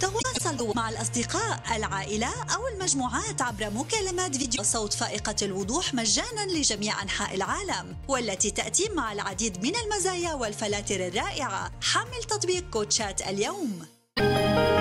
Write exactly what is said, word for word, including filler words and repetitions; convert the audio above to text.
تواصلوا مع الأصدقاء، العائلة أو المجموعات عبر مكالمات فيديو صوت فائقة الوضوح مجانا لجميع أنحاء العالم، والتي تأتي مع العديد من المزايا والفلاتر الرائعة. حمل تطبيق كوتشات اليوم.